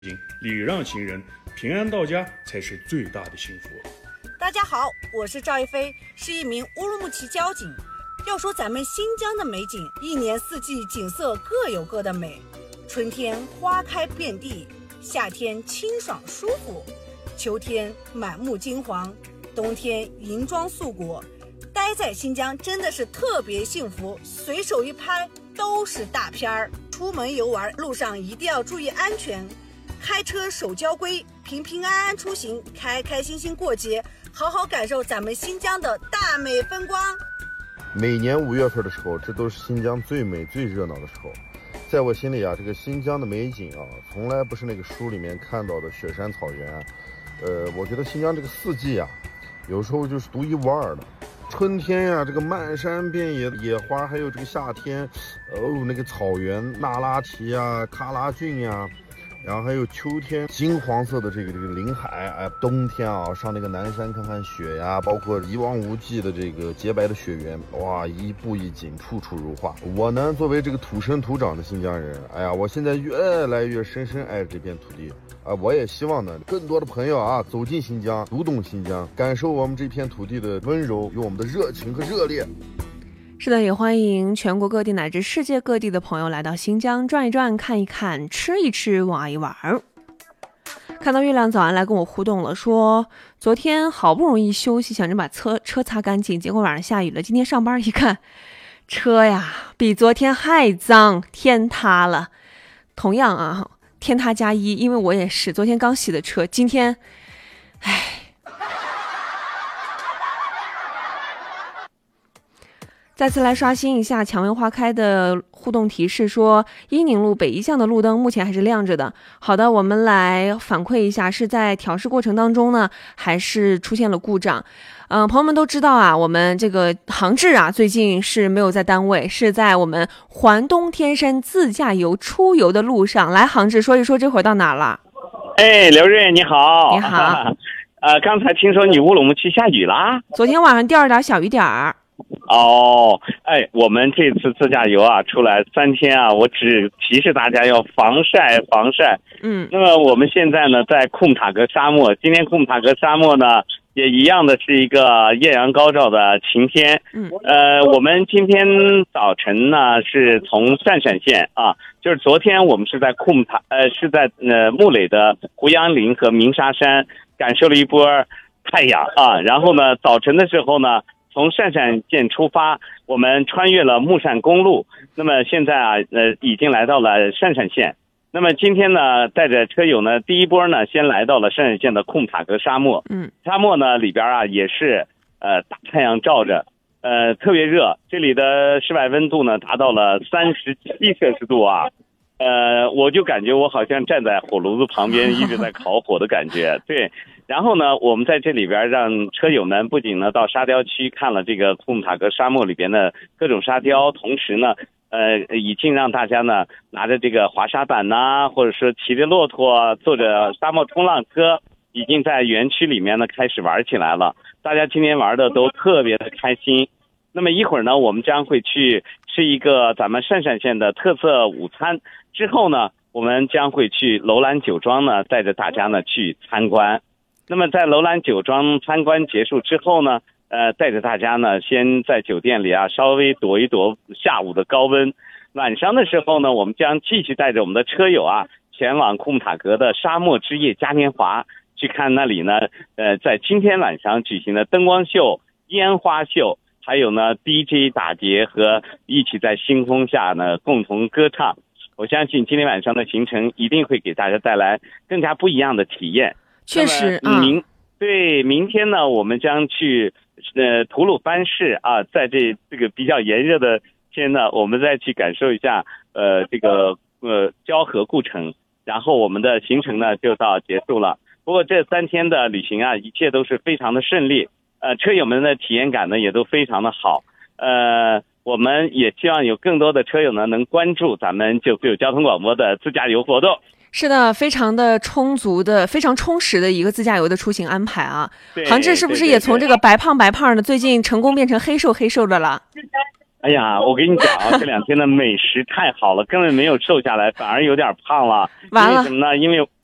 礼让行人，平安到家才是最大的幸福。 大家好，我是赵一飞，是一名乌鲁木齐交警。要说咱们新疆的美景，一年四季景色各有各的美。春天花开遍地，夏天清爽舒服，秋天满目金黄，冬天银装素裹。待在新疆真的是特别幸福，随手一拍都是大片儿。出门游玩路上一定要注意安全，开车守交规，平平安安出行，开开心心过节，好好感受咱们新疆的大美风光。 每年5月份的时候，这都是新疆最美最热闹的时候。在我心里啊，这个新疆的美景啊，从来不是那个书里面看到的雪山草原。我觉得新疆这个四季啊，有时候就是独一无二的。春天呀，这个漫山遍野野花，还有这个夏天，那个草原那拉提啊、喀拉峻呀。然后还有秋天金黄色的这个林海，冬天啊上那个南山看看雪呀，包括一望无际的这个洁白的雪原，哇，一步一景，处处如画。我呢，作为这个土生土长的新疆人，我现在越来越深深爱这片土地啊！我也希望呢，更多的朋友啊走进新疆，读懂新疆，感受我们这片土地的温柔，有我们的热情和热烈。 是的，也欢迎全国各地乃至世界各地的朋友来到新疆转一转、看一看、吃一吃、玩一玩。看到月亮早上来跟我互动了，说昨天好不容易休息，想着把车擦干净，结果晚上下雨了。今天上班一看，车呀比昨天还脏，天塌了。同样啊，天塌加一，因为我也是昨天刚洗的车，今天，再次来刷新一下蔷薇花开的互动提示，说伊宁路北一巷的路灯目前还是亮着的。好的，我们来反馈一下，是在调试过程当中呢，还是出现了故障？朋友们都知道啊，我们这个航志啊，最近是没有在单位，是在我们环东天山自驾游出游的路上。来，航志说一说这会儿到哪了？ 刘瑞你好。 你好。 刚才听说你乌鲁木齐下雨啦？ 昨天晚上掉了点小雨点儿。 我们这次自驾游啊，出来3天啊，我只提示大家要防晒。那么我们现在呢，在库木塔格沙漠，今天库木塔格沙漠呢，也一样的是一个艳阳高照的晴天。我们今天早晨呢，是从鄯善县啊，就是昨天我们是在木垒的胡杨林和鸣沙山感受了一波太阳啊，然后呢，早晨的时候呢，从鄯善县出发，我们穿越了木善公路，那么现在啊，已经来到了鄯善县。那么今天呢，带着车友呢，第一波呢，先来到了鄯善县的库木塔格沙漠。沙漠呢里边啊，也是大太阳照着，特别热，这里的室外温度呢达到了37摄氏度啊。我就感觉我好像站在火炉子旁边一直在烤火的感觉。对，然后呢，我们在这里边让车友们不仅呢到沙雕区看了这个库木塔格沙漠里边的各种沙雕，同时呢，已经让大家呢拿着这个滑沙板呐，或者说骑着骆驼，坐着沙漠冲浪车，已经在园区里面呢开始玩起来了。大家今天玩的都特别的开心。那么一会儿呢，我们将会去吃一个咱们鄯善县的特色午餐，之后呢，我们将会去楼兰酒庄呢，带着大家呢去参观。那么在楼兰酒庄参观结束之后呢，带着大家呢，先在酒店里啊稍微躲一躲下午的高温。晚上的时候呢，我们将继续带着我们的车友啊，前往库木塔格的沙漠之夜嘉年华，去看那里呢，在今天晚上举行的灯光秀、烟花秀。还有呢 DJ 打碟和一起在星空下呢共同歌唱。我相信今天晚上的行程一定会给大家带来更加不一样的体验。 确实明天呢，我们将去吐鲁番市啊，在这个比较炎热的天呢，我们再去感受一下这个交河故城，然后我们的行程呢就到结束了。不过这3天的旅行啊，一切都是非常的顺利。车友们的体验感呢也都非常的好。我们也希望有更多的车友呢能关注咱们996交通广播的自驾游活动。 是的，非常的充足的、非常充实的一个自驾游的出行安排啊。航志是不是也从这个白胖的最近成功变成黑瘦的了？ 哎呀，我跟你讲啊，这2天的美食太好了，根本没有瘦下来，反而有点胖了。 完了， 为什么呢？因为